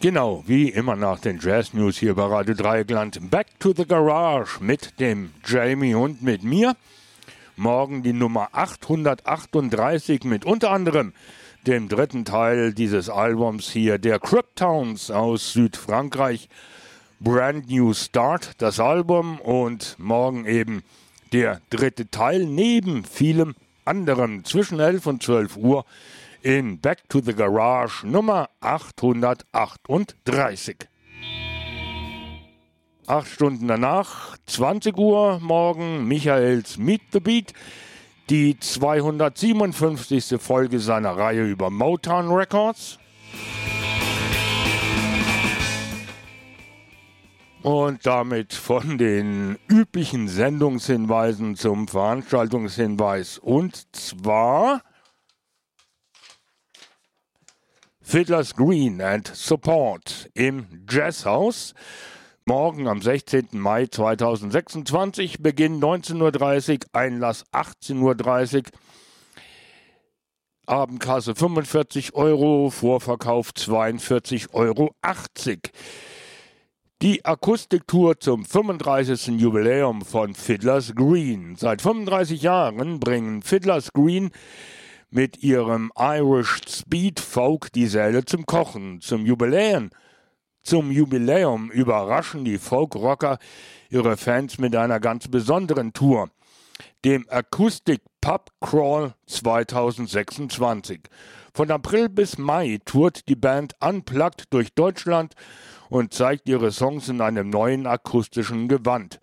Genau, wie immer nach den Jazz News hier bei Radio Dreieckland. Back to the Garage mit dem Jamie und mit mir. Morgen die Nummer 838 mit unter anderem dem dritten Teil dieses Albums hier, der Cryptowns aus Südfrankreich. Brand New Start, das Album, und morgen eben der dritte Teil neben vielem anderem zwischen 11 und 12 Uhr in Back to the Garage Nummer 838. 8 Stunden danach, 20 Uhr morgen, Michaels Meet the Beat, die 257. Folge seiner Reihe über Motown Records. Und damit von den üblichen Sendungshinweisen zum Veranstaltungshinweis. Und zwar Fiddler's Green and Support im Jazzhaus. Morgen am 16. Mai 2026, Beginn 19.30 Uhr, Einlass 18.30 Uhr, Abendkasse 45 €, Vorverkauf 42,80 €. Die Akustiktour zum 35. Jubiläum von Fiddler's Green. Seit 35 Jahren bringen Fiddler's Green mit ihrem Irish Speed Folk die Säle zum Kochen. Zum Jubiläum überraschen die Folkrocker ihre Fans mit einer ganz besonderen Tour, dem Acoustic Pub Crawl 2026. Von April bis Mai tourt die Band unplugged durch Deutschland und zeigt ihre Songs in einem neuen akustischen Gewand.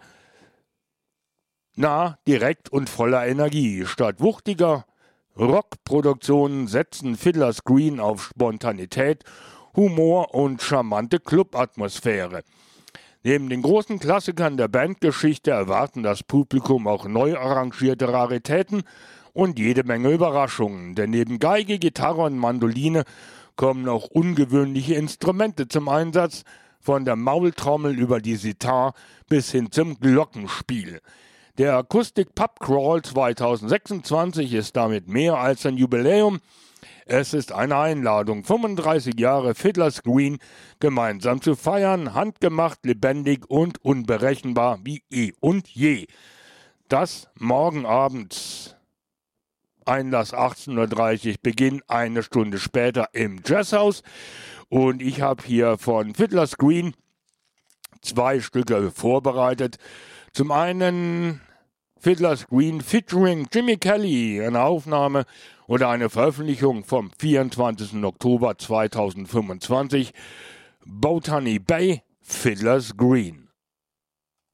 Nah, direkt und voller Energie. Statt wuchtiger Rockproduktionen setzen Fiddler's Green auf Spontanität, Humor und charmante Clubatmosphäre. Neben den großen Klassikern der Bandgeschichte erwarten das Publikum auch neu arrangierte Raritäten und jede Menge Überraschungen. Denn neben Geige, Gitarre und Mandoline kommen auch ungewöhnliche Instrumente zum Einsatz, von der Maultrommel über die Sitar bis hin zum Glockenspiel. Der Acoustic Pub Crawl 2026 ist damit mehr als ein Jubiläum. Es ist eine Einladung, 35 Jahre Fiddler's Green gemeinsam zu feiern, handgemacht, lebendig und unberechenbar wie eh und je. Das morgen Abend, Einlass 18.30 Uhr, Beginn eine Stunde später im Jazzhaus. Und ich habe hier von Fiddler's Green 2 Stücke vorbereitet. Zum einen Fiddler's Green featuring Jimmy Kelly, eine Aufnahme oder eine Veröffentlichung vom 24. Oktober 2025. Botany Bay, Fiddler's Green.